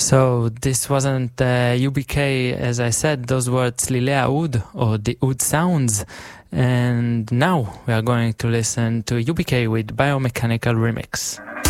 So this wasn't UBK, as I said, those were Tzlilei Oud, or the Oud sounds. And now we are going to listen to UBK with Biomechanical Remix.